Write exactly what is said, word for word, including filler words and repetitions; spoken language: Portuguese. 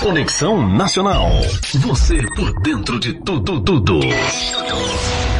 Conexão Nacional. Você por dentro de tudo, tudo.